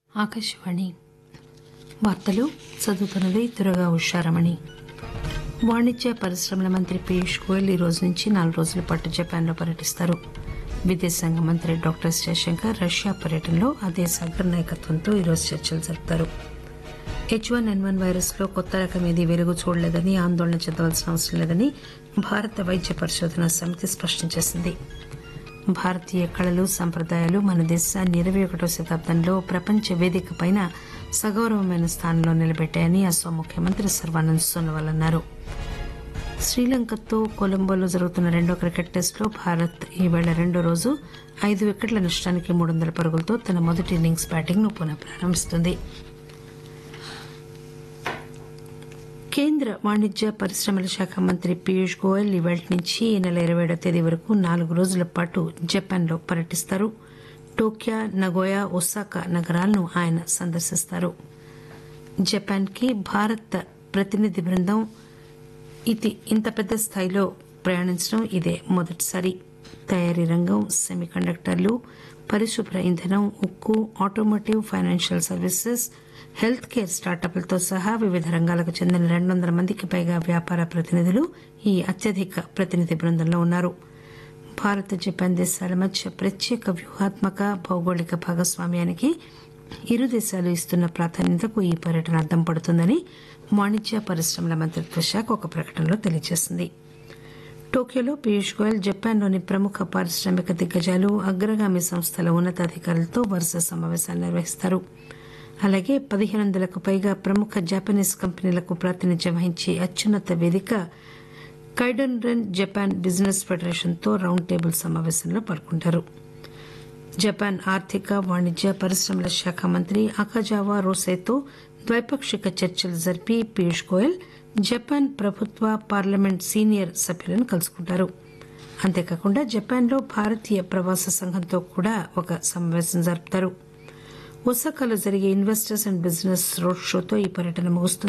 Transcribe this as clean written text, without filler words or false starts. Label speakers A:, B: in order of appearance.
A: ఆకాశవాణి వార్తలు చదువుతున్నది దుర్గా ఉషారమణి. వాణిజ్య పరిశ్రమల మంత్రి పీయూష్ గోయల్ ఈ రోజు నుంచి 4 రోజుల పాటు జపాన్లో పర్యటిస్తారు. విదేశాంగ మంత్రి డాక్టర్ జయశంకర్ రష్యా పర్యటనలో ఆ దేశ అగ్రనాయకత్వంతో ఈరోజు చర్చలు జరుపుతారు. H1N1 వైరస్లో కొత్త రకం ఏదీ వెలుగు చూడలేదని, ఆందోళన చెందవలసిన అవసరం లేదని భారత వైద్య పరిశోధనా సమితి స్పష్టం చేసింది. భారతీయ కళలు, సంప్రదాయాలు మన దేశాన్ని 21వ శతాబ్దంలో ప్రపంచ వేదికపైన సగౌరవమైన స్థానంలో నిలబెట్టాయని అస్సాం ముఖ్యమంత్రి సర్వానంద్ సోనోవాల్ అన్నారు. శ్రీలంకతో కొలంబోలో జరుగుతున్న రెండో క్రికెట్ టెస్టులో భారత్ ఈవేళ రెండో రోజు 5 వికెట్ల నష్టానికి 300 పరుగులతో తన మొదటి ఇన్నింగ్స్ బ్యాటింగ్ ను పునః ప్రారంభిస్తుంది. కేంద్ర వాణిజ్య పరిశ్రమల శాఖ మంత్రి పీయూష్ గోయల్ ఈవేళ నుంచి ఈ నెల 27వ తేదీ వరకు 4 రోజుల పాటు జపాన్లో పర్యటిస్తారు. టోక్యో, నగోయా, ఒసాకా నగరాలను ఆయన సందర్శిస్తారు. జపాన్ కి భారత ప్రతినిధి బృందం ఇంత పెద్ద స్థాయిలో ప్రయాణించడం ఇదే మొదటిసారి. తయారీ రంగం, సెమీ కండక్టర్లు, పరిశుభ్ర ఇంధనం, ఉక్కు, automotive, financial services, health care స్టార్టప్లతో సహా వివిధ రంగాలకు చెందిన 200 మందికి పైగా వ్యాపార ప్రతినిధులు ఈ అత్యధిక ప్రతినిధి బృందంలో ఉన్నారు. భారత్, జపాన్ దేశాల మధ్య ప్రత్యేక వ్యూహాత్మక, భౌగోళిక భాగస్వామ్యానికి ఇరు దేశాలు ఇస్తున్న ప్రాధాన్యతకు ఈ పర్యటన అద్దం పడుతుందని వాణిజ్య పరిశ్రమల మంత్రిత్వ శాఖ ఒక ప్రకటనలో తెలియజేసింది. టోక్యోలో పీయూష్ గోయల్ జపాన్లోని ప్రముఖ పారిశ్రామిక దిగ్గజాలు, అగ్రగామి సంస్థల ఉన్నతాధికారులతో వరుస సమావేశాలు నిర్వహిస్తారు. అలాగే 1500కు పైగా ప్రముఖ జపనీస్ కంపెనీలకు ప్రాతినిధ్యం వహించే అత్యున్నత వేదిక కైడెన్రెన్ జపాన్ బిజినెస్ ఫెడరేషన్తో రౌండ్ టేబుల్ సమావేశంలో పాల్గొంటారు. జపాన్ ఆర్థిక, వాణిజ్య పరిశ్రమల శాఖ మంత్రి అకాజావా రోసైతో ద్వైపాక్షిక చర్చలు జరిపి పీయూష్ గోయల్ జపాన్ ప్రభుత్వ, పార్లమెంట్ సీనియర్ సభ్యులను కలుసుకుంటారు. అంతేకాకుండా జపాన్లో భారతీయ ప్రవాస సంఘంతో కూడా ఒక సమావేశం జరుపుతారు. ఒసాకాలో జరిగే ఇన్వెస్టర్స్ అండ్ బిజినెస్ రోడ్ షోతో ఈ పర్యటన ముగుస్తుంది.